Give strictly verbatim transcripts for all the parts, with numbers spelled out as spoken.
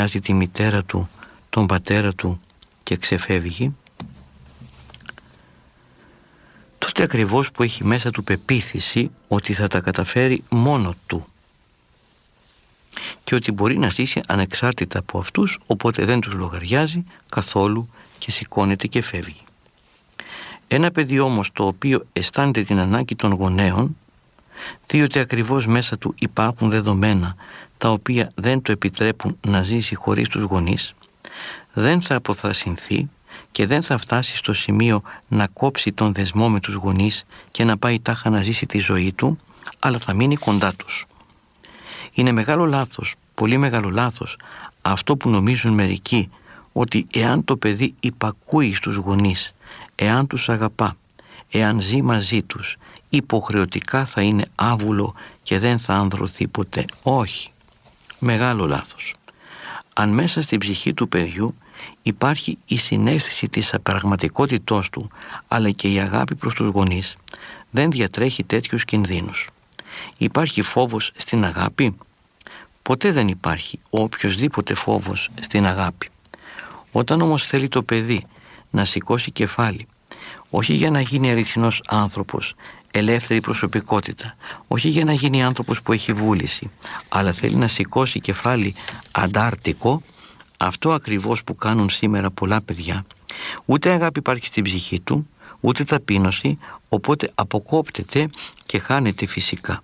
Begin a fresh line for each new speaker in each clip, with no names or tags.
λογαριάζει τη μητέρα του, τον πατέρα του και ξεφεύγει, τότε ακριβώς που έχει μέσα του πεποίθηση ότι θα τα καταφέρει μόνο του και ότι μπορεί να ζήσει ανεξάρτητα από αυτούς, οπότε δεν τους λογαριάζει καθόλου και σηκώνεται και φεύγει. Ένα παιδί όμως το οποίο αισθάνεται την ανάγκη των γονέων, διότι ακριβώς μέσα του υπάρχουν δεδομένα τα οποία δεν το επιτρέπουν να ζήσει χωρίς τους γονείς, δεν θα αποθρασινθεί και δεν θα φτάσει στο σημείο να κόψει τον δεσμό με τους γονείς και να πάει τάχα να ζήσει τη ζωή του, αλλά θα μείνει κοντά τους. Είναι μεγάλο λάθος, πολύ μεγάλο λάθος, αυτό που νομίζουν μερικοί, ότι εάν το παιδί υπακούει στους γονείς, εάν τους αγαπά, εάν ζει μαζί τους, υποχρεωτικά θα είναι άβουλο και δεν θα ανδρωθεί ποτέ. Όχι. Μεγάλο λάθος. Αν μέσα στην ψυχή του παιδιού υπάρχει η συναίσθηση της απραγματικότητός του, αλλά και η αγάπη προς τους γονείς, δεν διατρέχει τέτοιους κινδύνους. Υπάρχει φόβος στην αγάπη? Ποτέ δεν υπάρχει οποιοσδήποτε φόβος στην αγάπη. Όταν όμως θέλει το παιδί να σηκώσει κεφάλι, όχι για να γίνει αληθινός άνθρωπος, ελεύθερη προσωπικότητα, όχι για να γίνει άνθρωπος που έχει βούληση, αλλά θέλει να σηκώσει κεφάλι αντάρτικο, αυτό ακριβώς που κάνουν σήμερα πολλά παιδιά, ούτε αγάπη υπάρχει στην ψυχή του, ούτε ταπείνωση, οπότε αποκόπτεται και χάνεται φυσικά.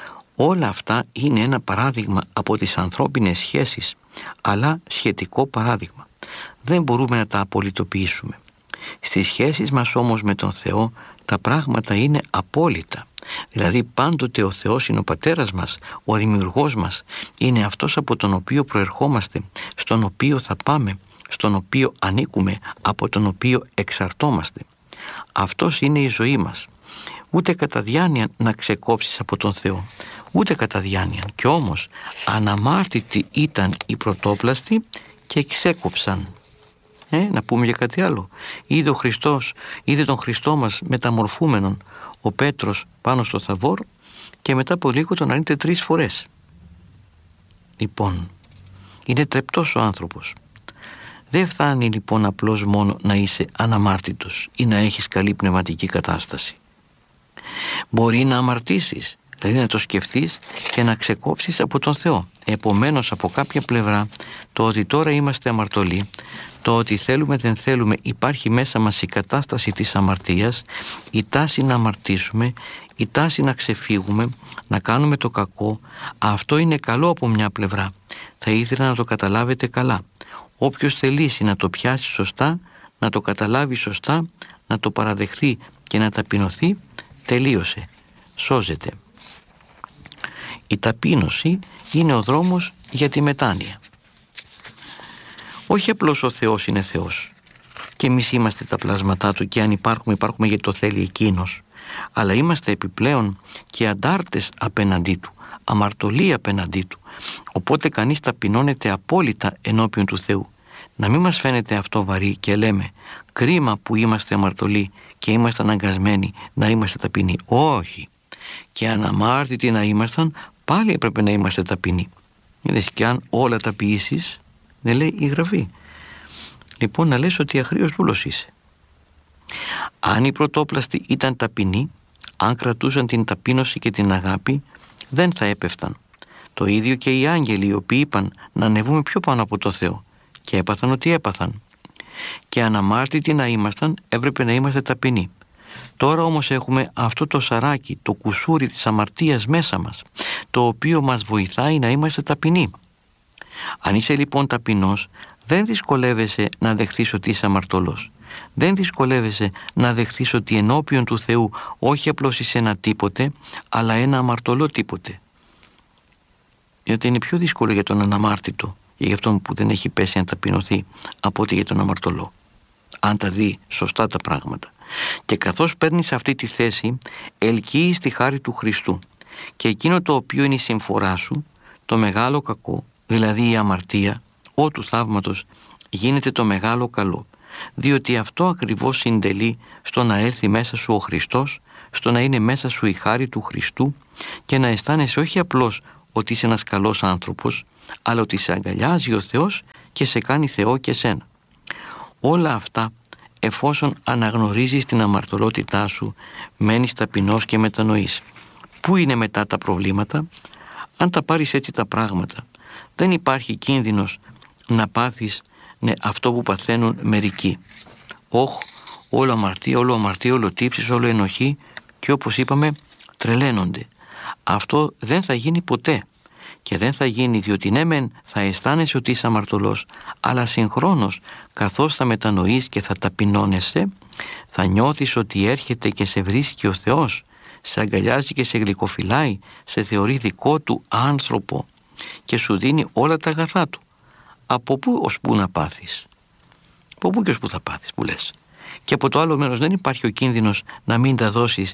Όλα αυτά είναι ένα παράδειγμα από τις ανθρώπινες σχέσεις, αλλά σχετικό παράδειγμα. Δεν μπορούμε να τα απολυτοποιήσουμε. Στις σχέσεις μας όμως με τον Θεό τα πράγματα είναι απόλυτα. Δηλαδή πάντοτε ο Θεός είναι ο πατέρας μας, ο δημιουργός μας, είναι αυτός από τον οποίο προερχόμαστε, στον οποίο θα πάμε, στον οποίο ανήκουμε, από τον οποίο εξαρτώμαστε. Αυτός είναι η ζωή μας. Ούτε κατά διάνοια να ξεκόψεις από τον Θεό, ούτε κατά διάνοια. Κι όμως αναμάρτητοι ήταν οι πρωτόπλαστοι και ξέκοψαν. Ε, να πούμε για κάτι άλλο. Είδε ο Χριστός, είδε τον Χριστό μας μεταμορφούμενον ο Πέτρος πάνω στο Θαβόρ και μετά από λίγο τον αρνείται τρεις φορές. Λοιπόν, είναι τρεπτός ο άνθρωπος. Δεν φτάνει λοιπόν απλώς μόνο να είσαι αναμάρτητος ή να έχεις καλή πνευματική κατάσταση. Μπορεί να αμαρτήσεις, δηλαδή να το σκεφτείς και να ξεκόψεις από τον Θεό. Επομένως από κάποια πλευρά το ότι τώρα είμαστε αμαρτωλοί, το ότι θέλουμε δεν θέλουμε, υπάρχει μέσα μας η κατάσταση της αμαρτίας, η τάση να αμαρτήσουμε, η τάση να ξεφύγουμε, να κάνουμε το κακό. Αυτό είναι καλό από μια πλευρά. Θα ήθελα να το καταλάβετε καλά. Όποιος θελήσει να το πιάσει σωστά, να το καταλάβει σωστά, να το παραδεχθεί και να ταπεινωθεί, τελείωσε. Σώζεται. Η ταπείνωση είναι ο δρόμος για τη μετάνοια. Όχι απλώς ο Θεός είναι Θεός και εμείς είμαστε τα πλάσματά Του και αν υπάρχουμε, υπάρχουμε γιατί το θέλει Εκείνος, αλλά είμαστε επιπλέον και αντάρτες απέναντί Του, αμαρτωλοί απέναντί Του, οπότε κανείς ταπεινώνεται απόλυτα ενώπιον του Θεού. Να μην μας φαίνεται αυτό βαρύ και λέμε κρίμα που είμαστε αμαρτωλοί και είμαστε αναγκασμένοι να είμαστε ταπεινοί. Όχι. Και αναμάρτητοι να ήμασταν, πάλι έπρεπε να είμαστε ταπεινοί. Είδες, και αν όλα τα ποιήσεις, δεν λέει η Γραφή. Λοιπόν, να λες ότι αχρήος δούλος είσαι. Αν οι πρωτόπλαστοι ήταν ταπεινοί, αν κρατούσαν την ταπείνωση και την αγάπη, δεν θα έπεφταν. Το ίδιο και οι άγγελοι, οι οποίοι είπαν να ανεβούμε πιο πάνω από το Θεό και έπαθαν ότι έπαθαν. Και αναμάρτητοι να ήμασταν, έπρεπε να είμαστε ταπεινοί. Τώρα όμως έχουμε αυτό το σαράκι, το κουσούρι της αμαρτίας μέσα μας, το οποίο μας βοηθάει να είμαστε ταπεινοί. Αν είσαι λοιπόν ταπεινός, δεν δυσκολεύεσαι να δεχθείς ότι είσαι αμαρτωλός. Δεν δυσκολεύεσαι να δεχθείς ότι ενώπιον του Θεού όχι απλώς είσαι ένα τίποτε, αλλά ένα αμαρτωλό τίποτε. Γιατί είναι πιο δύσκολο για τον αναμάρτητο ή για αυτόν που δεν έχει πέσει να ταπεινωθεί από ότι για τον αμαρτωλό, αν τα δει σωστά τα πράγματα. Και καθώς παίρνεις αυτή τη θέση, ελκύεις τη χάρη του Χριστού και εκείνο το οποίο είναι η συμφορά σου, το μεγάλο κακό, δηλαδή η αμαρτία, ό του θαύματος, γίνεται το μεγάλο καλό, διότι αυτό ακριβώς συντελεί στο να έρθει μέσα σου ο Χριστός, στο να είναι μέσα σου η χάρη του Χριστού και να αισθάνεσαι όχι απλώς ότι είσαι ένας καλός άνθρωπος, αλλά ότι σε αγκαλιάζει ο Θεός και σε κάνει Θεό και σένα. Όλα αυτά εφόσον αναγνωρίζεις την αμαρτωλότητά σου, μένεις ταπεινός και μετανοείς. Πού είναι μετά τα προβλήματα? Αν τα πάρεις έτσι τα πράγματα, δεν υπάρχει κίνδυνος να πάθεις ναι, αυτό που παθαίνουν μερικοί. Όχ, όλο αμαρτία, όλο αμαρτία, όλο τύψεις, όλο ενοχή, και όπως είπαμε τρελαίνονται. Αυτό δεν θα γίνει ποτέ. Και δεν θα γίνει διότι ναι μεν θα αισθάνεσαι ότι είσαι αμαρτωλός, αλλά συγχρόνως καθώς θα μετανοείς και θα ταπεινώνεσαι, θα νιώθεις ότι έρχεται και σε βρίσκει ο Θεός, σε αγκαλιάζει και σε γλυκοφυλάει, σε θεωρεί δικό του άνθρωπο και σου δίνει όλα τα αγαθά του. Από πού ως πού να πάθεις? Από πού και ως πού θα πάθεις που λες? Και από το άλλο μέρος δεν υπάρχει ο κίνδυνος να μην τα δώσεις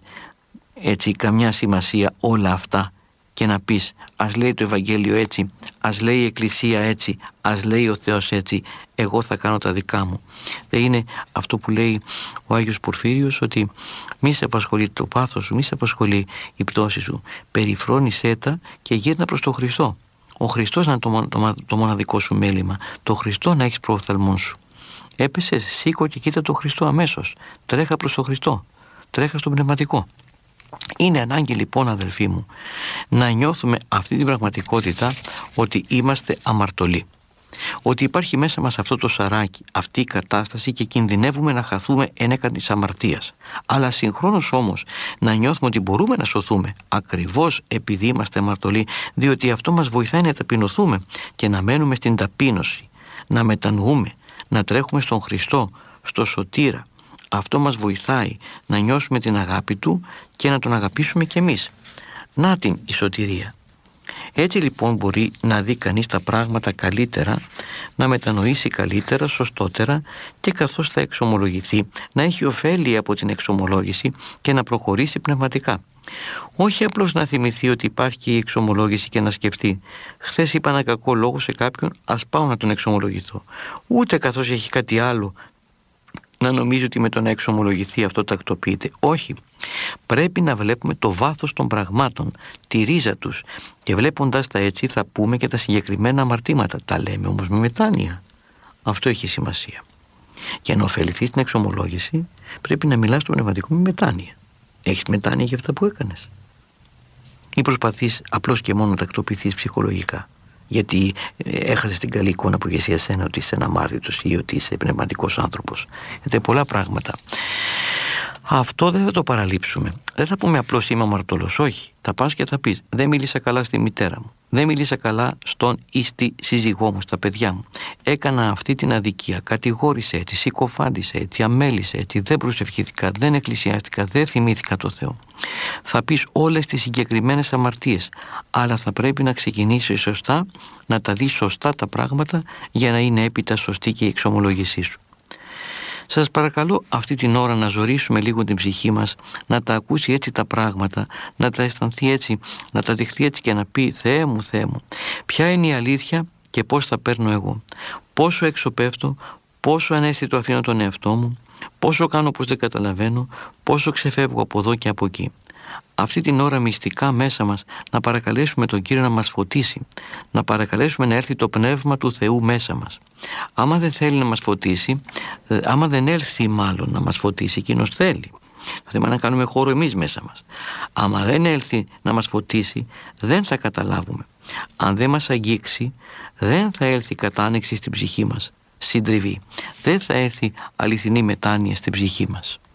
έτσι καμιά σημασία όλα αυτά και να πεις ας λέει το Ευαγγέλιο έτσι, ας λέει η Εκκλησία έτσι, ας λέει ο Θεός έτσι, εγώ θα κάνω τα δικά μου. Δεν είναι αυτό που λέει ο Άγιος Πορφύριος, ότι μη σε απασχολεί το πάθος σου, μη σε απασχολεί η πτώση σου, περιφρόνησέ τα και γύρνα προς τον Χριστό. Ο Χριστός να είναι το, το, το μοναδικό σου μέλημα, το Χριστό να έχεις προφθαλμόν σου. Έπεσες, σήκω και κοίτα τον Χριστό αμέσως, τρέχα προς τον Χριστό, τρέχα στον πνευματικό. Είναι ανάγκη λοιπόν, αδελφοί μου, να νιώθουμε αυτή την πραγματικότητα ότι είμαστε αμαρτωλοί. Ότι υπάρχει μέσα μας αυτό το σαράκι, αυτή η κατάσταση και κινδυνεύουμε να χαθούμε ένεκα της αμαρτίας. Αλλά συγχρόνως όμως να νιώθουμε ότι μπορούμε να σωθούμε ακριβώς επειδή είμαστε αμαρτωλοί, διότι αυτό μας βοηθάει να ταπεινωθούμε και να μένουμε στην ταπείνωση, να μετανοούμε, να τρέχουμε στον Χριστό, στο Σωτήρα. Αυτό μας βοηθάει να νιώσουμε την αγάπη Του και να Τον αγαπήσουμε κι εμείς. Να την η σωτηρία. Έτσι λοιπόν μπορεί να δει κανείς τα πράγματα καλύτερα, να μετανοήσει καλύτερα, σωστότερα και καθώς θα εξομολογηθεί να έχει ωφέλη από την εξομολόγηση και να προχωρήσει πνευματικά. Όχι απλώς να θυμηθεί ότι υπάρχει η εξομολόγηση και να σκεφτεί «Χθες είπα ένα κακό λόγο σε κάποιον, ας πάω να τον εξομολογηθώ». Ούτε καθώς έχει κάτι άλλο να νομίζει ότι με το να εξομολογηθεί αυτό τακτοποιείται. Όχι. Πρέπει να βλέπουμε το βάθος των πραγμάτων, τη ρίζα τους, και βλέποντας τα έτσι θα πούμε και τα συγκεκριμένα αμαρτήματα. Τα λέμε όμως με μετάνοια. Αυτό έχει σημασία. Για να ωφεληθείς στην εξομολόγηση πρέπει να μιλάς στο πνευματικό με μετάνοια. Έχεις μετάνοια για αυτά που έκανες? Ή προσπαθείς απλώς και μόνο να τακτοποιηθείς ψυχολογικά? Γιατί έχασες την καλή εικόνα που έχει εσένα ότι είσαι αναμάρτητος ή ότι είσαι πνευματικός άνθρωπος. Γιατί πολλά πράγματα. Αυτό δεν θα το παραλείψουμε. Δεν θα πούμε απλώς είμαι αμαρτωλός. Όχι. Θα πας και θα πεις δεν μίλησα καλά στη μητέρα μου. Δεν μίλησα καλά στον ή στη σύζυγό μου, στα παιδιά μου. Έκανα αυτή την αδικία. Κατηγόρησε έτσι, συκοφάντησε έτσι, αμέλησε έτσι. Δεν προσευχήθηκα, δεν εκκλησιάστηκα, δεν θυμήθηκα το Θεό. Θα πεις όλες τις συγκεκριμένες αμαρτίες. Αλλά θα πρέπει να ξεκινήσεις σωστά, να τα δεις σωστά τα πράγματα για να είναι έπειτα σωστή και η εξομολόγησή σου. Σας παρακαλώ αυτή την ώρα να ζωρίσουμε λίγο την ψυχή μας, να τα ακούσει έτσι τα πράγματα, να τα αισθανθεί έτσι, να τα δεχθεί έτσι και να πει «Θεέ μου, Θεέ μου, ποια είναι η αλήθεια και πώς τα παίρνω εγώ, πόσο έξω πέφτω, πόσο ανέστητο αφήνω τον εαυτό μου, πόσο κάνω πως δεν καταλαβαίνω, πόσο ξεφεύγω από εδώ και από εκεί». Αυτή την ώρα μυστικά μέσα μας να παρακαλέσουμε τον Κύριο να μας φωτίσει, να παρακαλέσουμε να έρθει το Πνεύμα του Θεού μέσα μας. Άμα δεν θέλει να μας φωτίσει, άμα δεν έλθει μάλλον να μας φωτίσει, εκείνος θέλει. Το θέμα είναι να κάνουμε χώρο εμείς μέσα μας. Άμα δεν έλθει να μας φωτίσει, δεν θα καταλάβουμε. Αν δεν μας αγγίξει, δεν θα έλθει κατάνοιξη στην ψυχή μας, συντριβή. Δεν θα έρθει αληθινή μετάνοια στην ψυχή μας.